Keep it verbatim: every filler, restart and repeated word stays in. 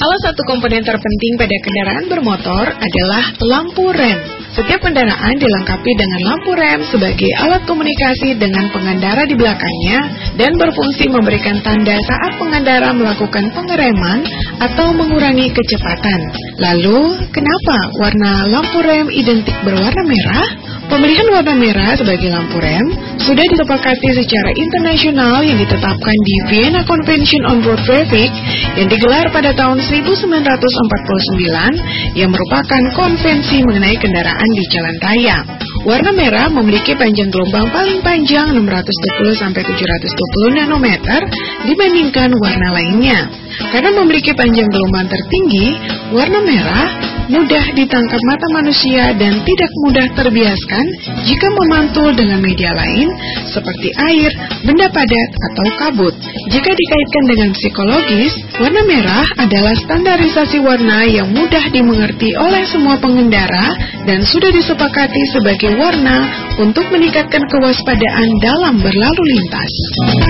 Salah satu komponen terpenting pada kendaraan bermotor adalah lampu rem. Setiap kendaraan dilengkapi dengan lampu rem sebagai alat komunikasi dengan pengendara di belakangnya dan berfungsi memberikan tanda saat pengendara melakukan pengereman atau mengurangi kecepatan. Lalu, kenapa warna lampu rem identik berwarna merah? Pemilihan warna merah sebagai lampu rem sudah disepakati secara internasional yang ditetapkan di Vienna Convention on Road Traffic yang digelar pada tahun seribu sembilan ratus empat puluh sembilan yang merupakan konvensi mengenai kendaraan di jalan raya. Warna merah memiliki panjang gelombang paling panjang enam ratus dua puluh sampai tujuh ratus dua puluh nanometer dibandingkan warna lainnya. Karena memiliki panjang gelombang tertinggi, warna merah mudah ditangkap mata manusia dan tidak mudah terbiaskan jika memantul dengan media lain seperti air, benda padat, atau kabut. Jika dikaitkan dengan psikologis, warna merah adalah standarisasi warna yang mudah dimengerti oleh semua pengendara dan sudah disepakati sebagai warna untuk meningkatkan kewaspadaan dalam berlalu lintas.